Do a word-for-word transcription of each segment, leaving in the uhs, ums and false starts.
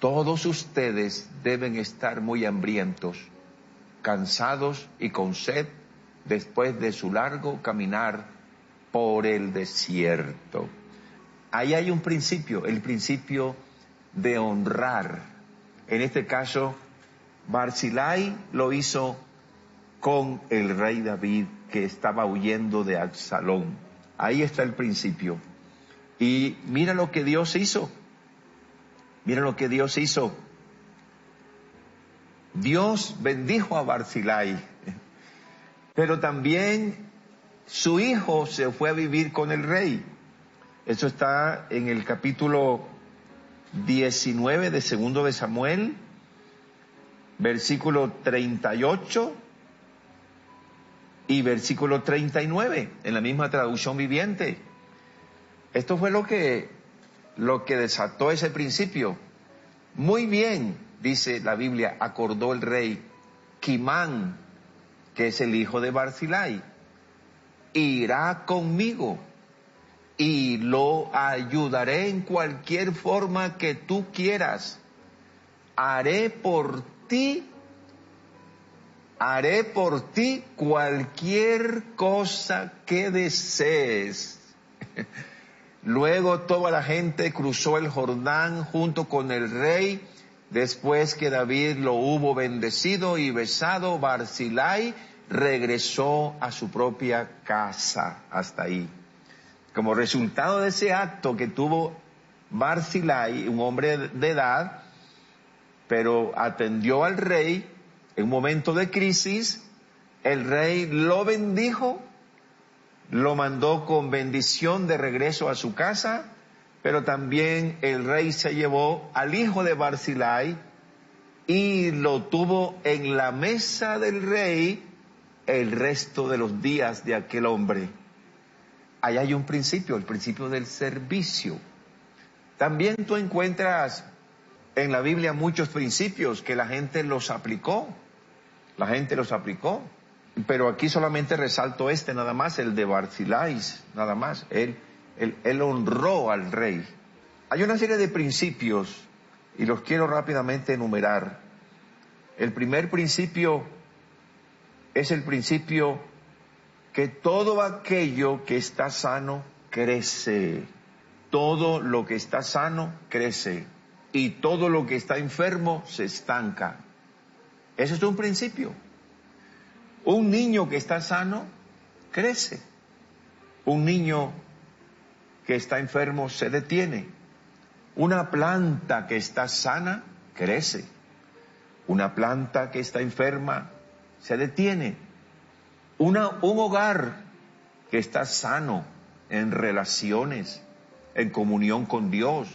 todos ustedes deben estar muy hambrientos, cansados y con sed después de su largo caminar por el desierto. Ahí hay un principio, el principio de honrar. En este caso, Barzillai lo hizo con el rey David, que estaba huyendo de Absalón. Ahí está el principio. Y mira lo que Dios hizo. Mira lo que Dios hizo. Dios bendijo a Barzillai, pero también su hijo se fue a vivir con el rey. Eso está en el capítulo diecinueve de Segundo de Samuel, versículo treinta y ocho y versículo treinta y nueve, en la misma traducción viviente. Esto fue lo que, lo que desató ese principio. Muy bien, dice la Biblia, acordó el rey Quimán, que es el hijo de Barzillai, irá conmigo y lo ayudaré en cualquier forma que tú quieras. Haré por ti, haré por ti cualquier cosa que desees. Luego toda la gente cruzó el Jordán junto con el rey. Después que David lo hubo bendecido y besado, Barzillai regresó a su propia casa. Hasta ahí. Como resultado de ese acto que tuvo Barzillai, un hombre de edad, pero atendió al rey en un momento de crisis, el rey lo bendijo, lo mandó con bendición de regreso a su casa, pero también el rey se llevó al hijo de Barzillai y lo tuvo en la mesa del rey el resto de los días de aquel hombre. Ahí hay un principio, el principio del servicio. También tú encuentras en la Biblia muchos principios que la gente los aplicó. La gente los aplicó. Pero aquí solamente resalto este nada más, el de Barzillai, nada más. Él, él, él honró al rey. Hay una serie de principios y los quiero rápidamente enumerar. El primer principio es el principio que todo aquello que está sano crece. Todo lo que está sano crece. Y todo lo que está enfermo se estanca. Ese es un principio. Un niño que está sano crece. Un niño que está enfermo se detiene. Una planta que está sana crece. Una planta que está enferma se detiene. Una, un hogar que está sano en relaciones, en comunión con Dios,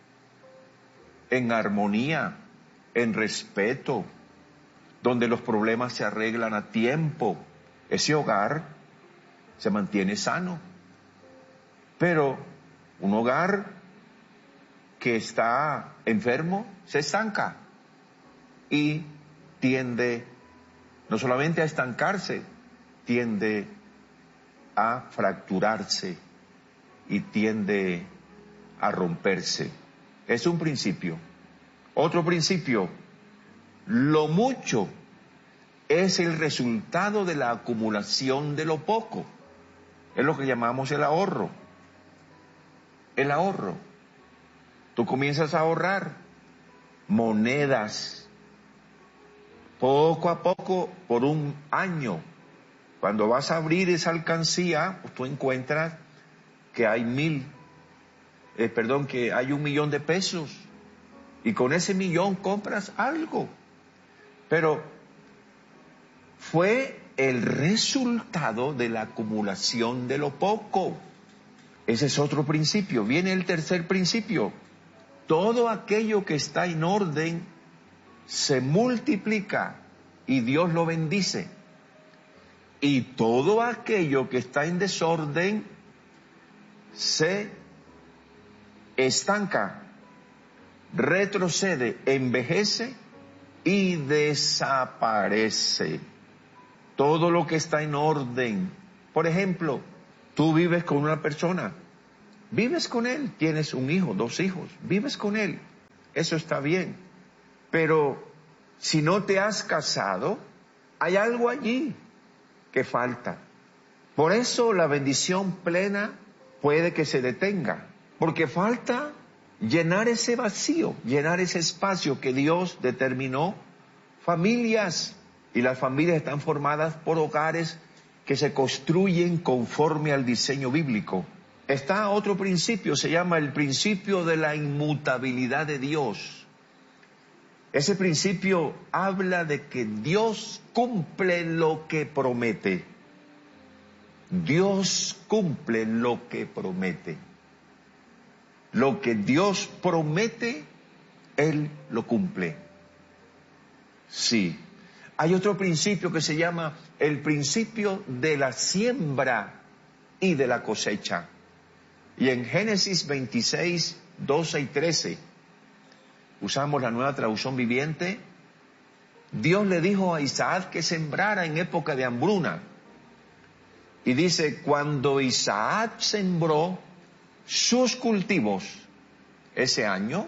en armonía, en respeto, donde los problemas se arreglan a tiempo, ese hogar se mantiene sano. Pero un hogar que está enfermo se estanca y tiende no solamente a estancarse, tiende a fracturarse y tiende a romperse. Es un principio. Otro principio, lo mucho es el resultado de la acumulación de lo poco. Es lo que llamamos el ahorro. El ahorro. Tú comienzas a ahorrar monedas poco a poco por un año. Cuando vas a abrir esa alcancía, pues tú encuentras que hay mil, eh, perdón, que hay un millón de pesos. Y con ese millón compras algo. Pero fue el resultado de la acumulación de lo poco. Ese es otro principio. Viene el tercer principio. Todo aquello que está en orden se multiplica y Dios lo bendice. Y todo aquello que está en desorden se estanca, retrocede, envejece y desaparece. Todo lo que está en orden. Por ejemplo, tú vives con una persona, vives con él, tienes un hijo, dos hijos, vives con él. eso está bien. Pero si no te has casado, hay algo allí que falta. Por eso la bendición plena puede que se detenga, porque falta llenar ese vacío, llenar ese espacio que Dios determinó. Familias, y las familias están formadas por hogares que se construyen conforme al diseño bíblico. Está otro principio, se llama el principio de la inmutabilidad de Dios. Ese principio habla de que Dios cumple lo que promete. Dios cumple lo que promete. Lo que Dios promete, Él lo cumple. Sí. Hay otro principio que se llama el principio de la siembra y de la cosecha. Y en Génesis veintiséis, doce y trece, usamos la Nueva Traducción Viviente, Dios le dijo a Isaac que sembrara en época de hambruna. Y dice, cuando Isaac sembró sus cultivos ese año,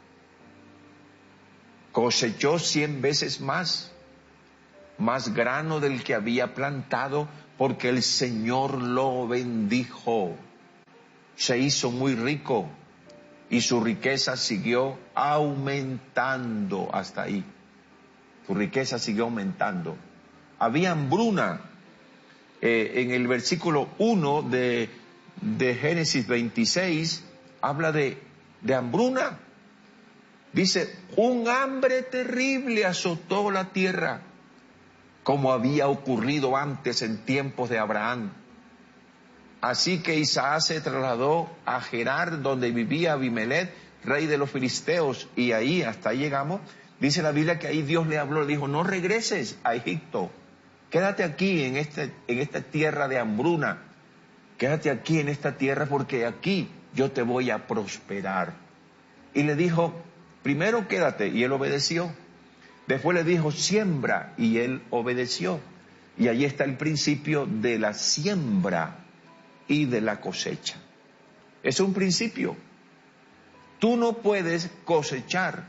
cosechó cien veces más, más grano del que había plantado, porque el Señor lo bendijo. Se hizo muy rico y su riqueza siguió aumentando hasta ahí. Su riqueza siguió aumentando. Había hambruna. Eh, en el versículo uno de, de Génesis veintiséis habla de, de hambruna. Dice, un hambre terrible azotó la tierra, como había ocurrido antes en tiempos de Abraham. Así que Isaac se trasladó a Gerar, donde vivía Abimelech, rey de los filisteos, y ahí, hasta ahí llegamos. Dice la Biblia que ahí Dios le habló, le dijo, no regreses a Egipto. Quédate aquí en, este, en esta tierra de hambruna. Quédate aquí en esta tierra porque aquí yo te voy a prosperar. Y le dijo, primero quédate, y él obedeció. Después le dijo, siembra, y él obedeció. Y ahí está el principio de la siembra y de la cosecha. Es un principio. Tú no puedes cosechar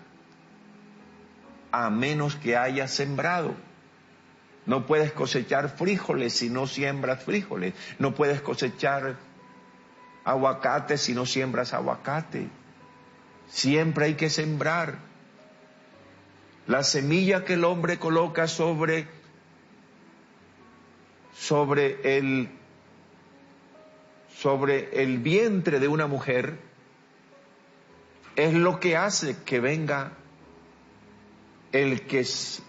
a menos que hayas sembrado. No puedes cosechar frijoles si no siembras frijoles. No puedes cosechar aguacate si no siembras aguacate. Siempre hay que sembrar. La semilla que el hombre coloca sobre, sobre el, sobre el vientre de una mujer es lo que hace que venga el que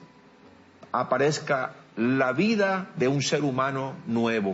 aparezca la vida de un ser humano nuevo.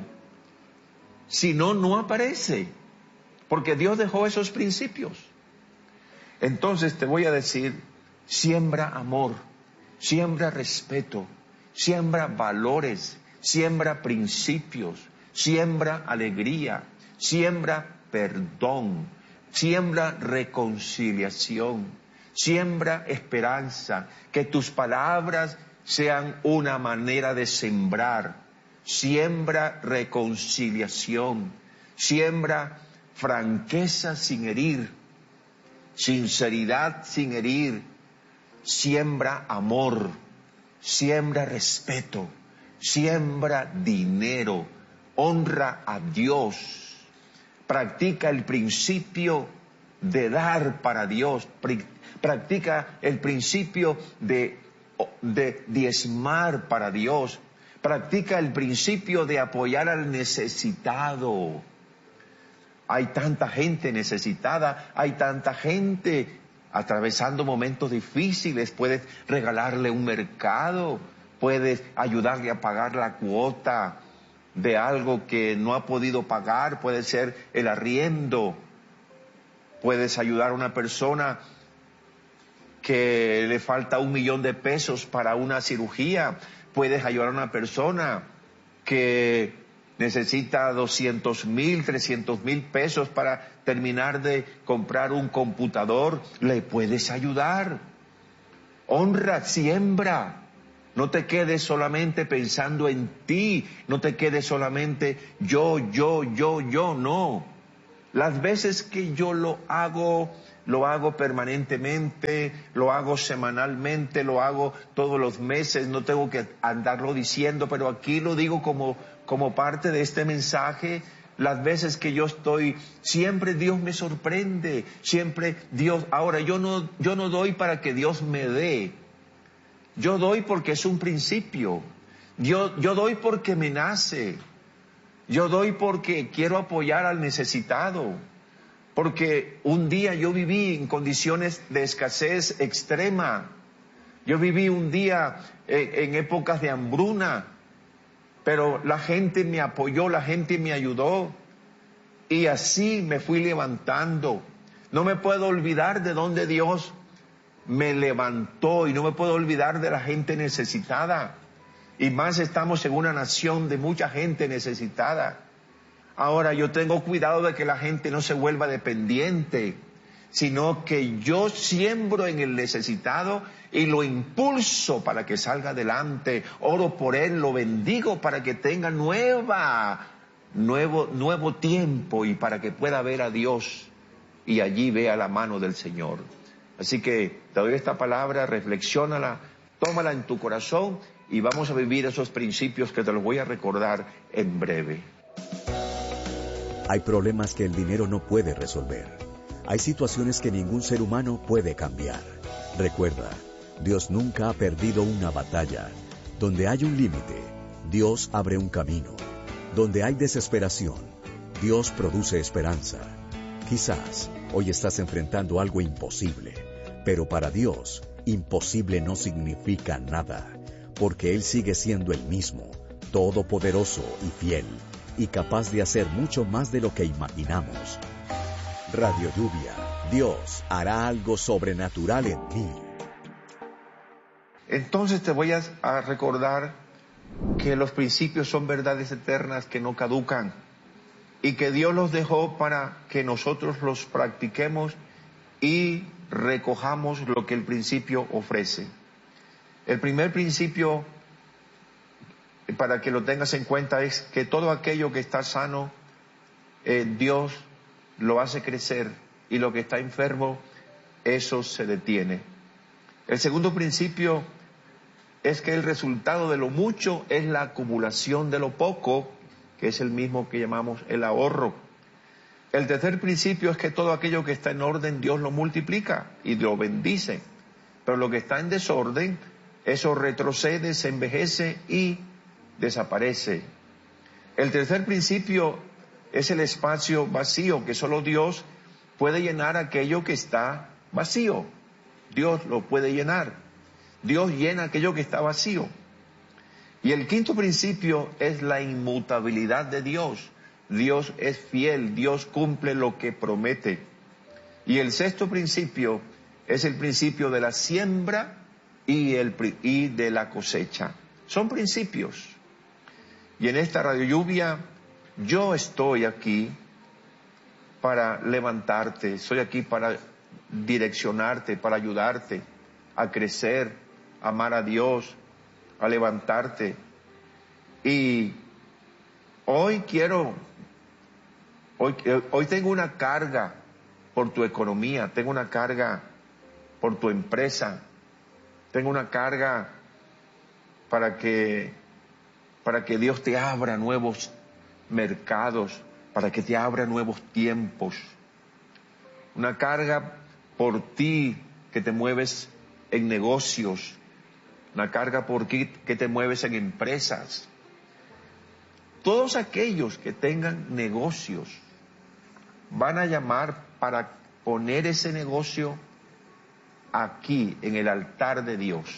Si no, no aparece, porque Dios dejó esos principios. Entonces te voy a decir, siembra amor, siembra respeto, siembra valores, siembra principios, siembra alegría, siembra perdón, siembra reconciliación, siembra esperanza, que tus palabras sean una manera de sembrar. Siembra reconciliación, siembra franqueza sin herir, sinceridad sin herir, siembra amor, siembra respeto, siembra dinero, honra a Dios, practica el principio de dar para Dios, practica el principio de de diezmar para Dios, practica el principio de apoyar al necesitado. Hay tanta gente necesitada, hay tanta gente atravesando momentos difíciles. Puedes regalarle un mercado, puedes ayudarle a pagar la cuota de algo que no ha podido pagar, puede ser el arriendo, puedes ayudar a una persona que le falta un millón de pesos para una cirugía, puedes ayudar a una persona que necesita doscientos mil, trescientos mil pesos para terminar de comprar un computador, le puedes ayudar. Honra, siembra. No te quedes solamente pensando en ti, no te quedes solamente yo, yo, yo, yo, no. Las veces que yo lo hago, lo hago permanentemente, lo hago semanalmente, lo hago todos los meses, no tengo que andarlo diciendo, pero aquí lo digo como, como parte de este mensaje. Las veces que yo estoy, siempre Dios me sorprende, siempre Dios. Ahora, yo no, yo no doy para que Dios me dé, yo doy porque es un principio, yo, yo doy porque me nace, yo doy porque quiero apoyar al necesitado, porque un día yo viví en condiciones de escasez extrema, yo viví un día en, en épocas de hambruna, pero la gente me apoyó, la gente me ayudó y así me fui levantando. No me puedo olvidar de donde Dios me levantó y no me puedo olvidar de la gente necesitada. Y más estamos en una nación de mucha gente necesitada. Ahora yo tengo cuidado de que la gente no se vuelva dependiente, sino que yo siembro en el necesitado y lo impulso para que salga adelante. Oro por él, lo bendigo para que tenga nueva, nuevo, nuevo tiempo y para que pueda ver a Dios y allí vea la mano del Señor. Así que te doy esta palabra, reflexiónala, tómala en tu corazón y vamos a vivir esos principios que te los voy a recordar en breve. Hay problemas que el dinero no puede resolver. Hay situaciones que ningún ser humano puede cambiar. Recuerda, Dios nunca ha perdido una batalla. Donde hay un límite, Dios abre un camino. Donde hay desesperación, Dios produce esperanza. Quizás hoy estás enfrentando algo imposible, pero para Dios, imposible no significa nada, porque Él sigue siendo el mismo, todopoderoso y fiel, y capaz de hacer mucho más de lo que imaginamos. Radio Lluvia, Dios hará algo sobrenatural en mí. Entonces te voy a, a recordar que los principios son verdades eternas que no caducan y que Dios los dejó para que nosotros los practiquemos y recojamos lo que el principio ofrece. El primer principio, para que lo tengas en cuenta, es que todo aquello que está sano, eh, Dios lo hace crecer, y lo que está enfermo, eso se detiene. El segundo principio es que el resultado de lo mucho es la acumulación de lo poco, que es el mismo que llamamos el ahorro. El tercer principio es que todo aquello que está en orden, Dios lo multiplica y lo bendice. Pero lo que está en desorden, eso retrocede, se envejece y desaparece. El tercer principio es el espacio vacío, que solo Dios puede llenar aquello que está vacío. Dios lo puede llenar. Dios llena aquello que está vacío. Y el quinto principio es la inmutabilidad de Dios. Dios es fiel, Dios cumple lo que promete. Y el sexto principio es el principio de la siembra y, el, y de la cosecha. Son principios. Y en esta Radio Lluvia yo estoy aquí para levantarte, estoy aquí para direccionarte, para ayudarte a crecer, a amar a Dios, a levantarte. Y hoy quiero, hoy, hoy tengo una carga por tu economía, tengo una carga por tu empresa, tengo una carga para que, para que Dios te abra nuevos mercados, para que te abra nuevos tiempos. Una carga por ti que te mueves en negocios, una carga por ti que te mueves en empresas. Todos aquellos que tengan negocios van a llamar para poner ese negocio aquí en el altar de Dios.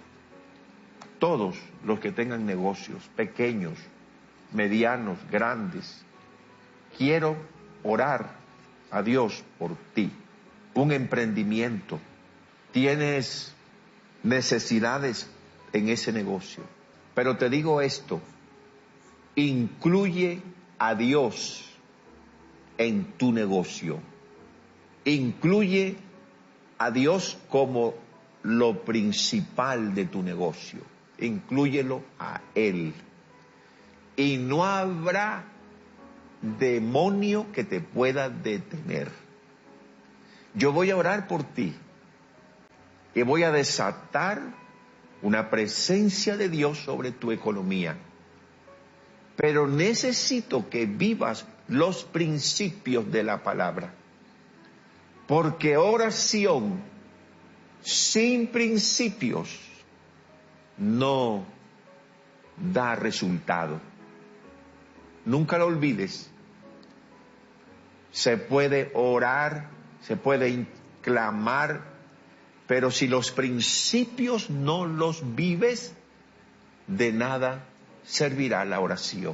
Todos los que tengan negocios, pequeños, medianos, grandes, quiero orar a Dios por ti. Un emprendimiento. Tienes necesidades en ese negocio. Pero te digo esto, incluye a Dios en tu negocio. Incluye a Dios como lo principal de tu negocio. Inclúyelo a Él. Y no habrá demonio que te pueda detener. Yo voy a orar por ti y voy a desatar una presencia de Dios sobre tu economía. Pero necesito que vivas los principios de la palabra. Porque oración sin principios no da resultado. Nunca lo olvides. Se puede orar, se puede clamar, pero si los principios no los vives, de nada servirá la oración.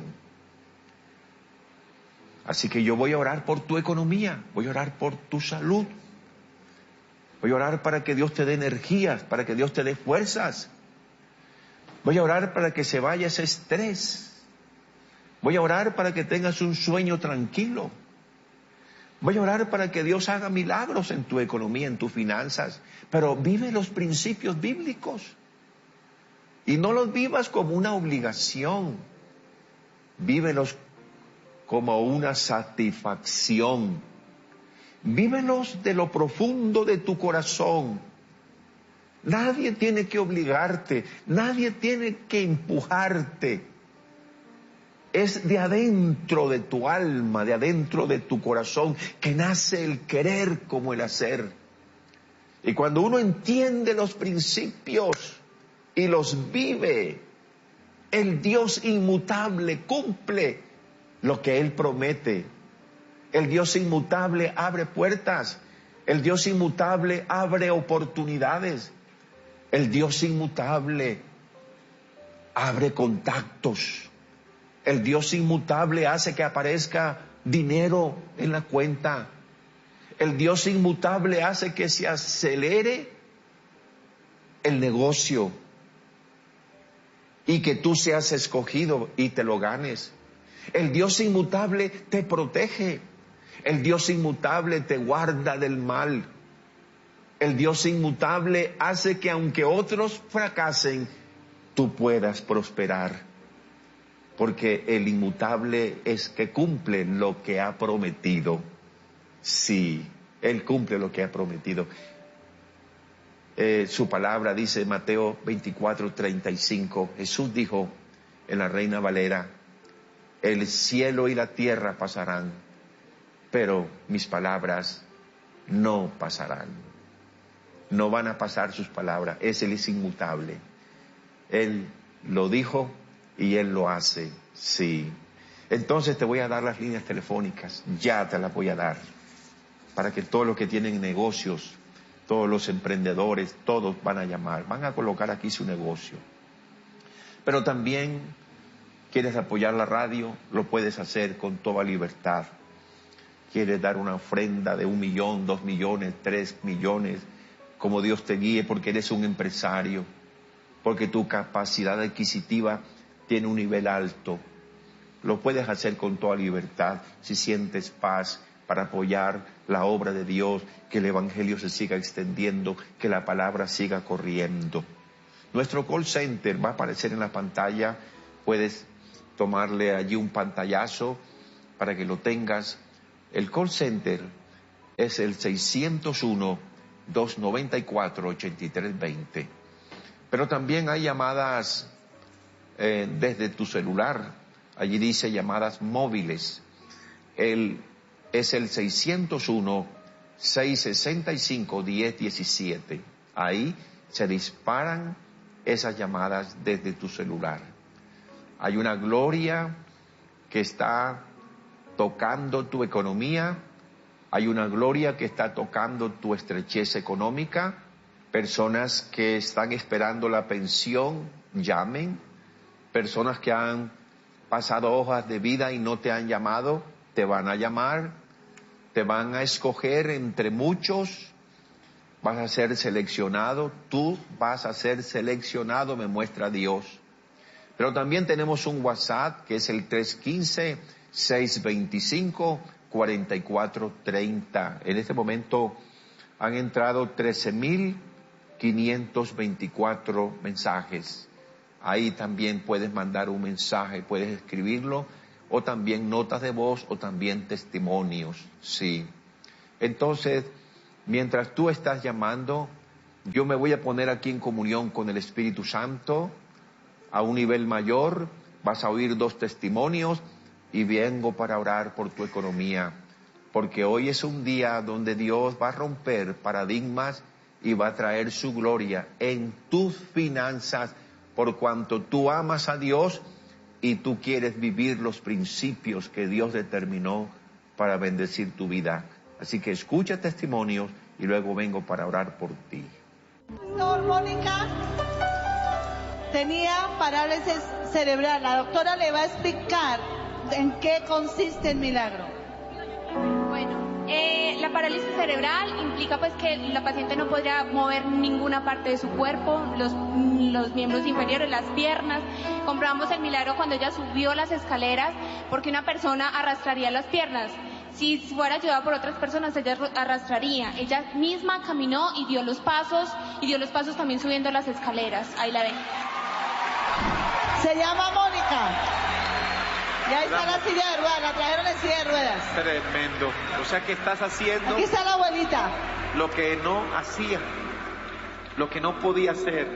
Así que yo voy a orar por tu economía, voy a orar por tu salud, voy a orar para que Dios te dé energías, para que Dios te dé fuerzas. Voy a orar para que se vaya ese estrés. Voy a orar para que tengas un sueño tranquilo. Voy a orar para que Dios haga milagros en tu economía, en tus finanzas. Pero vive los principios bíblicos. Y no los vivas como una obligación. Vívelos como una satisfacción. Vívelos de lo profundo de tu corazón. Nadie tiene que obligarte, nadie tiene que empujarte. Es de adentro de tu alma, de adentro de tu corazón, que nace el querer como el hacer. Y cuando uno entiende los principios y los vive, el Dios inmutable cumple lo que Él promete. El Dios inmutable abre puertas. El Dios inmutable abre oportunidades. El Dios inmutable abre contactos. El Dios inmutable hace que aparezca dinero en la cuenta. El Dios inmutable hace que se acelere el negocio y que tú seas escogido y te lo ganes. El Dios inmutable te protege. El Dios inmutable te guarda del mal. El Dios inmutable hace que aunque otros fracasen, tú puedas prosperar. Porque el inmutable es que cumple lo que ha prometido. Sí, Él cumple lo que ha prometido. Eh, su palabra dice Mateo veinticuatro, treinta y cinco. Jesús dijo en la Reina Valera: el cielo y la tierra pasarán, pero mis palabras no pasarán. No van a pasar sus palabras. Él es inmutable. Él lo dijo y Él lo hace. Sí. Entonces te voy a dar las líneas telefónicas. Ya te las voy a dar. Para que todos los que tienen negocios, todos los emprendedores, todos van a llamar. Van a colocar aquí su negocio. Pero también quieres apoyar la radio, lo puedes hacer con toda libertad. Quieres dar una ofrenda de un millón, dos millones, tres millones, como Dios te guíe, porque eres un empresario, porque tu capacidad adquisitiva tiene un nivel alto. Lo puedes hacer con toda libertad si sientes paz para apoyar la obra de Dios, que el Evangelio se siga extendiendo, que la palabra siga corriendo. Nuestro call center va a aparecer en la pantalla. Puedes tomarle allí un pantallazo para que lo tengas. El call center es el seiscientos uno, doscientos noventa y cuatro, ochenta y tres veinte. Pero también hay llamadas eh, desde tu celular. Allí dice llamadas móviles. El, es el seiscientos uno, seiscientos sesenta y cinco, diez diecisiete. Ahí se disparan esas llamadas desde tu celular. Hay una gloria que está tocando tu economía. Hay una gloria que está tocando tu estrechez económica. Personas que están esperando la pensión, llamen. Personas que han pasado hojas de vida y no te han llamado, te van a llamar. Te van a escoger entre muchos. Vas a ser seleccionado. Tú vas a ser seleccionado, me muestra Dios. Pero también tenemos un WhatsApp que es el tres uno cinco, seis dos cinco, cuatro cuatro tres cero. En este momento han entrado trece mil quinientos veinticuatro mensajes. Ahí también puedes mandar un mensaje, puedes escribirlo o también notas de voz, o también testimonios, sí. Entonces, mientras tú estás llamando, yo me voy a poner aquí en comunión con el Espíritu Santo a un nivel mayor. Vas a oír dos testimonios y vengo para orar por tu economía, porque hoy es un día donde Dios va a romper paradigmas y va a traer su gloria en tus finanzas, por cuanto tú amas a Dios y tú quieres vivir los principios que Dios determinó para bendecir tu vida. Así que escucha testimonios y luego vengo para orar por ti. Pastor, Mónica tenía parálisis cerebral. La doctora le va a explicar en qué consiste el milagro. Bueno, eh, la parálisis cerebral implica pues que la paciente no podría mover ninguna parte de su cuerpo, los, los miembros inferiores, las piernas. Comprobamos el milagro cuando ella subió las escaleras, porque una persona arrastraría las piernas. Si fuera ayudada por otras personas, ella arrastraría. Ella misma caminó y dio los pasos, y dio los pasos también subiendo las escaleras. Ahí la ven. Se llama Mónica. Y ahí está la silla de ruedas, la trajeron en silla de ruedas. Tremendo. O sea que estás haciendo... Aquí está la abuelita. Lo que no hacía, lo que no podía hacer.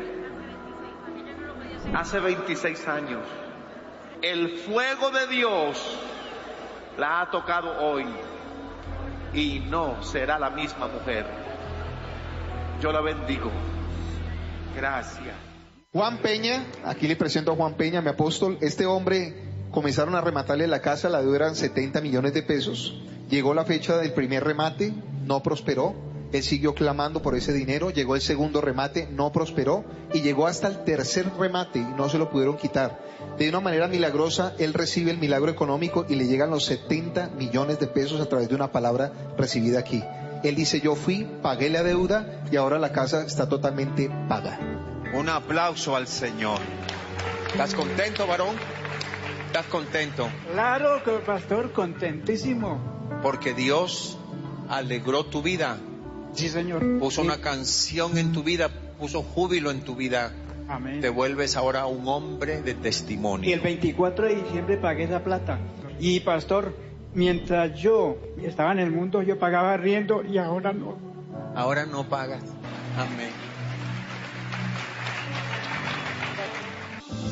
Hace veintiséis años. El fuego de Dios la ha tocado hoy y no será la misma mujer. Yo la bendigo. Gracias. Juan Peña, aquí le presento a Juan Peña, mi apóstol. Este hombre comenzaron a rematarle la casa, la deuda eran setenta millones de pesos. Llegó la fecha del primer remate, no prosperó. Él siguió clamando por ese dinero, llegó el segundo remate, no prosperó, y llegó hasta el tercer remate y no se lo pudieron quitar. De una manera milagrosa, él recibe el milagro económico y le llegan los setenta millones de pesos a través de una palabra recibida aquí. Él dice, yo fui, pagué la deuda y ahora la casa está totalmente paga. Un aplauso al Señor. ¿Estás contento, varón? ¿Estás contento? Claro que pastor, contentísimo. Porque Dios alegró tu vida. Sí, Señor. Puso sí. una canción en tu vida, puso júbilo en tu vida. Amén. Te vuelves ahora un hombre de testimonio. Y el veinticuatro de diciembre pagué esa plata. Y pastor, mientras yo estaba en el mundo, yo pagaba riendo y ahora no. Ahora no pagas. Amén.